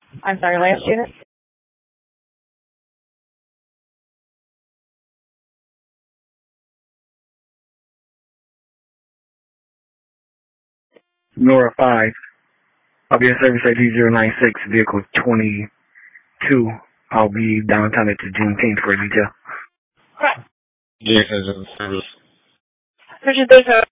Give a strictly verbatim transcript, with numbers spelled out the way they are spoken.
I'm sorry, last unit? Nora five. I'll be in service I D zero nine six, vehicle twenty-two. I'll be downtown at the Juneteenth for detail. Correct. Yes, as in service. Richard, there's a